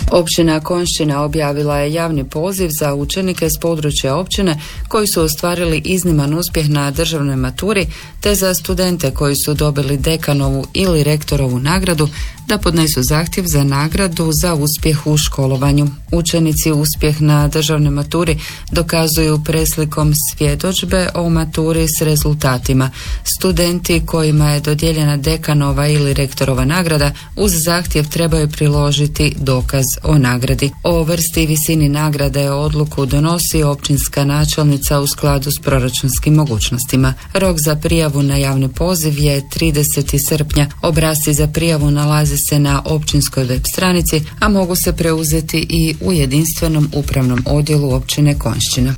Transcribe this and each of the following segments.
Općina Konjšćina objavila je javni poziv za učenike s područja općine koji su ostvarili izniman uspjeh na državnoj maturi, te za studente koji su dobili dekanovu ili rektorovu nagradu da podnesu zahtjev za nagradu za uspjeh u školovanju. Učenici uspjeh na državnoj maturi dokazuju preslikom svjedodžbe o maturi s rezultatima. Studenti kojima je dodijeljena dekanova ili rektorova nagrada uz zahtjev trebaju priložiti dokaz o nagradi. O vrsti i visini nagrade odluku donosi općinska načelnica u skladu s proračunskim mogućnostima. Rok za prijavu na javni poziv je 30. srpnja. Obrasci za prijavu nalaze se na općinskoj web stranici, a mogu se preuzeti i u jedinstvenom upravnom odjelu općine Konjšćina.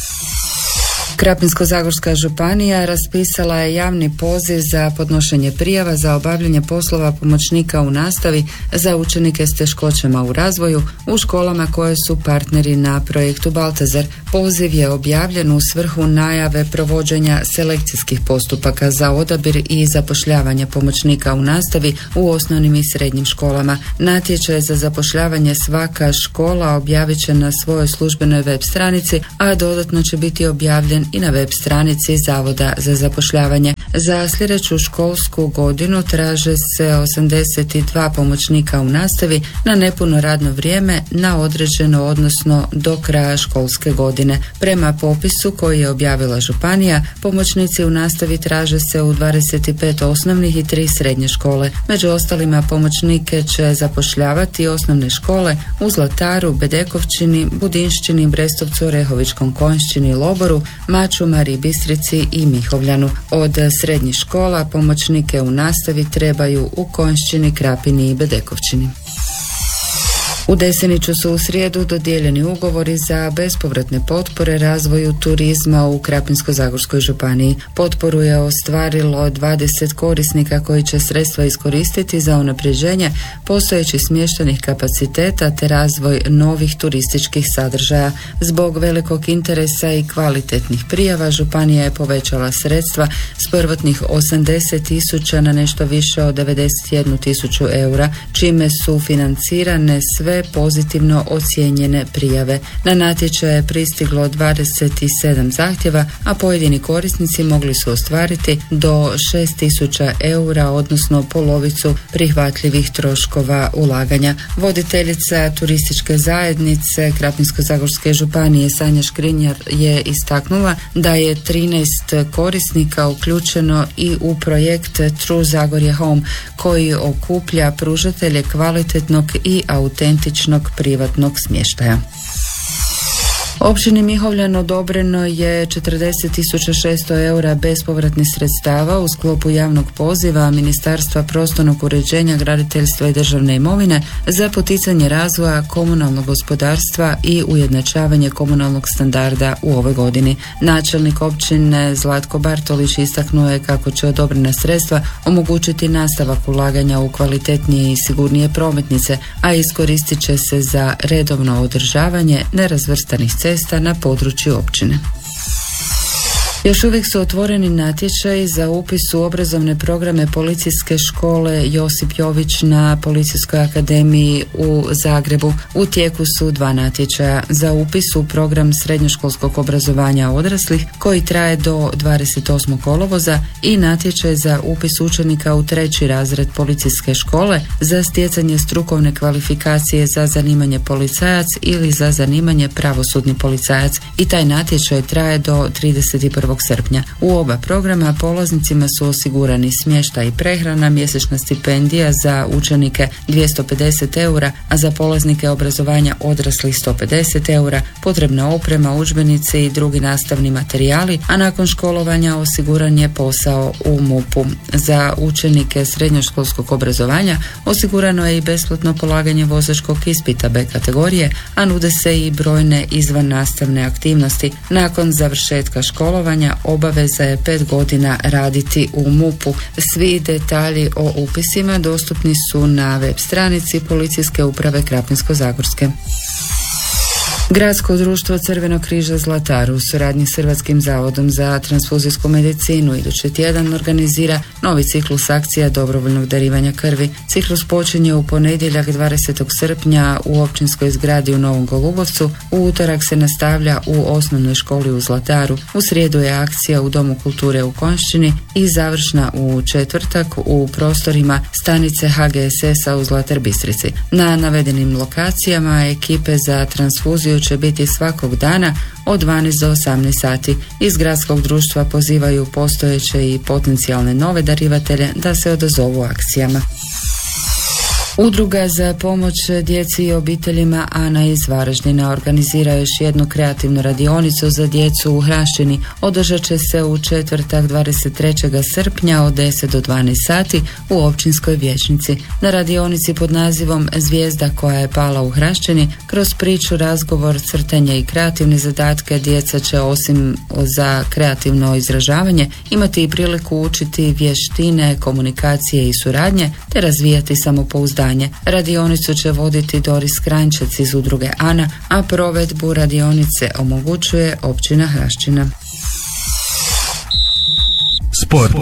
Krapinsko-zagorska županija raspisala je javni poziv za podnošenje prijava za obavljanje poslova pomoćnika u nastavi za učenike s teškoćama u razvoju u školama koje su partneri na projektu Baltazar. Poziv je objavljen u svrhu najave provođenja selekcijskih postupaka za odabir i zapošljavanje pomoćnika u nastavi u osnovnim i srednjim školama. Natječaj za zapošljavanje svaka škola objavit će na svojoj službenoj web stranici, a dodatno će biti objavljen i na web stranici Zavoda za zapošljavanje. Za sljedeću školsku godinu traže se 82 pomoćnika u nastavi na nepuno radno vrijeme na određeno, odnosno do kraja školske godine. Prema popisu koji je objavila županija, pomoćnici u nastavi traže se u 25 osnovnih i 3 srednje škole. Među ostalima pomoćnike će zapošljavati osnovne škole u Zlataru, Bedekovčini, Budinšćini, Brestovcu, Rehovičkom Konjšćini, Loboru, Mačumari, Bistrici i Mihovljanu. Od srednjih škola pomoćnike u nastavi trebaju u Konjšćini, Krapini i Bedekovčini. U Deseniću su u srijedu dodijeljeni ugovori za bespovratne potpore razvoju turizma u Krapinsko-zagorskoj županiji. Potporu je ostvarilo 20 korisnika koji će sredstva iskoristiti za unapređenje postojećih smještajnih kapaciteta te razvoj novih turističkih sadržaja. Zbog velikog interesa i kvalitetnih prijava županija je povećala sredstva s prvotnih 80.000 na nešto više od 91.000 eura, čime su financirane sve pozitivno ocijenjene prijave. Na natječaj je pristiglo 27 zahtjeva, a pojedini korisnici mogli su ostvariti do 6.000 eura, odnosno polovicu prihvatljivih troškova ulaganja. Voditeljica turističke zajednice Krapinsko-zagorske županije Sanja Škrinjar je istaknula da je 13 korisnika uključeno i u projekt True Zagorje Home, koji okuplja pružatelje kvalitetnog i autentičnog privatnog smještaja. Općini Mihovljan odobreno je 40.600 eura bespovratnih sredstava u sklopu javnog poziva Ministarstva prostornog uređenja, graditeljstva i državne imovine za poticanje razvoja komunalnog gospodarstva i ujednačavanje komunalnog standarda u ovoj godini. Načelnik općine Zlatko Bartolić istaknuo je kako će odobrena sredstva omogućiti nastavak ulaganja u kvalitetnije i sigurnije prometnice, a iskoristit će se za redovno održavanje nerazvrstanih cesta na području općine. Još uvijek su otvoreni natječaji za upis u obrazovne programe Policijske škole Josip Jović na Policijskoj akademiji u Zagrebu. U tijeku su 2 natječaja za upis u program srednjoškolskog obrazovanja odraslih koji traje do 28. kolovoza i natječaj za upis učenika u 3. razred Policijske škole za stjecanje strukovne kvalifikacije za zanimanje policajac ili za zanimanje pravosudni policajac, i taj natječaj traje do 31. srpnja. U oba programa polaznicima su osigurani smještaj i prehrana, mjesečna stipendija za učenike 250 eura, a za polaznike obrazovanja odraslih 150 eura, potrebna oprema, udžbenici i drugi nastavni materijali, a nakon školovanja osiguran je posao u MUP-u. Za učenike srednjoškolskog obrazovanja osigurano je i besplatno polaganje vozačkog ispita B kategorije, a nude se i brojne izvan nastavne aktivnosti. Nakon završetka školovanja obaveza je 5 godina raditi u MUP-u. Svi detalji o upisima dostupni su na web stranici Policijske uprave Krapinsko-zagorske. Gradsko društvo Crvenog križa Zlatar u suradnji s Hrvatskim zavodom za transfuzijsku medicinu idući tjedan organizira novi ciklus akcija dobrovoljnog darivanja krvi. Ciklus počinje u ponedjeljak 20. srpnja u općinskoj zgradi u Novom Golubovcu, u utorak se nastavlja u osnovnoj školi u Zlataru, u srijedu je akcija u Domu kulture u Konjšćini i završna u četvrtak u prostorima stanice HGSS-a u Zlatar Bistrici. Na navedenim lokacijama ekipe za transfuziju će biti svakog dana od 12 do 18 sati. Iz gradskog društva pozivaju postojeće i potencijalne nove darivatelje da se odazovu akcijama. Udruga za pomoć djeci i obiteljima Ana iz Varaždina organizira još jednu kreativnu radionicu za djecu u Hraščini. Održat će se u četvrtak 23. srpnja od 10 do 12 sati u općinskoj vijećnici. Na radionici pod nazivom Zvijezda koja je pala u Hraščini, kroz priču, razgovor, crtanje i kreativne zadatke djeca će osim za kreativno izražavanje imati i priliku učiti vještine, komunikacije i suradnje te razvijati samopouzdanje. Radionicu će voditi Doris Kranjčec iz udruge Ana, a provedbu radionice omogućuje općina Hraščina. Sport.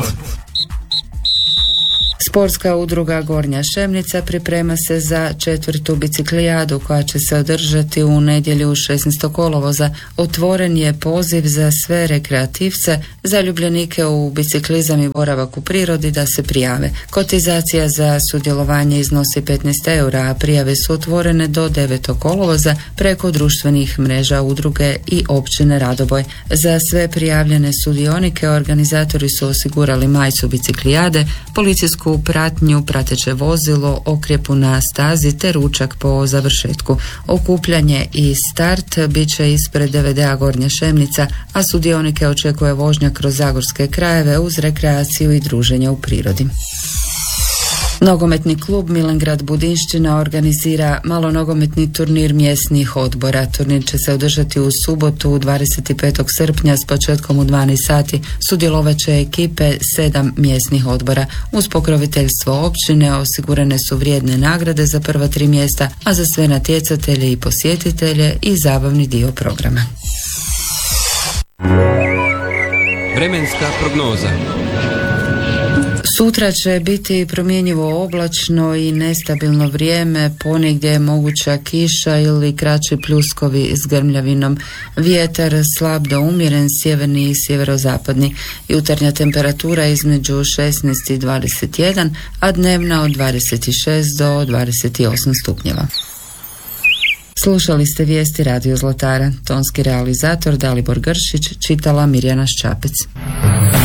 Sportska udruga Gornja Šemnica priprema se za 4. biciklijadu koja će se održati u nedjelju 16. kolovoza. Otvoren je poziv za sve rekreativce, zaljubljenike u biciklizam i boravak u prirodi da se prijave. Kotizacija za sudjelovanje iznosi 15 eura, a prijave su otvorene do 9. kolovoza preko društvenih mreža udruge i općine Radoboj. Za sve prijavljene sudionike organizatori su osigurali majicu biciklijade, policijsku pratnju, prateće vozilo, okrjepu na stazi te ručak po završetku. Okupljanje i start bit će ispred DVD-a Gornja Šemnica, a sudionike očekuje vožnja kroz zagorske krajeve uz rekreaciju i druženje u prirodi. Nogometni klub Milengrad Budinšćina organizira malonogometni turnir mjesnih odbora. Turnir će se održati u subotu 25. srpnja s početkom u 12 sati. Sudjelovat će ekipe 7 mjesnih odbora. Uz pokroviteljstvo općine osigurane su vrijedne nagrade za prva 3 mjesta, a za sve natjecatelje i posjetitelje i zabavni dio programa. Vremenska prognoza. Sutra će biti promjenjivo oblačno i nestabilno vrijeme, ponegdje je moguća kiša ili kraći pljuskovi s grmljavinom. Vjetar slab do umjeren, sjeverni i sjeverozapadni. Jutarnja temperatura između 16 i 21, a dnevna od 26 do 28 stupnjeva. Slušali ste vijesti Radio Zlatara. Tonski realizator Dalibor Gršić, čitala Mirjana Ščapec.